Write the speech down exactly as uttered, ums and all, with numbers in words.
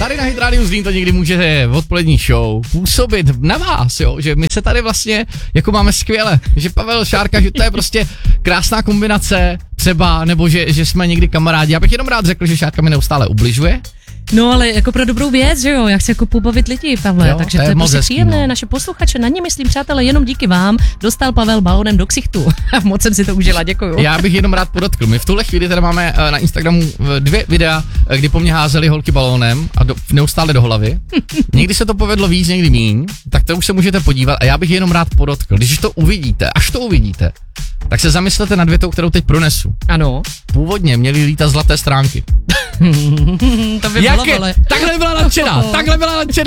tady na Hit Radio Zlín to někdy může odpolední show působit na vás, jo, že my se tady vlastně jako máme skvěle, že Pavel Šárka, že to je prostě krásná kombinace třeba, nebo že, že jsme někdy kamarádi. Já bych jenom rád řekl, že Šárka mi neustále ubližuje. No ale jako pro dobrou věc, že jo, já chci jako pobavit lidi, Pavle, jo, takže to je, to je prostě hezký, příjemné, no. Naše posluchače, na ně myslím, přátelé, jenom díky vám dostal Pavel balonem do ksichtu. Moc jsem si to užila, děkuju. Já bych jenom rád podotkl, my v tuhle chvíli teda máme na Instagramu dvě videa, kdy po mně házeli holky balónem a do, neustále do hlavy. Někdy se to povedlo víc, někdy míň, tak to už se můžete podívat a já bych jenom rád podotkl, když to uvidíte, až to uvidíte, tak se zamyslete nad větou, kterou teď pronesu. Ano. Původně měly lítat zlaté stránky. To by bylo, ale... Takhle byla nadšená, takhle byla nadšená.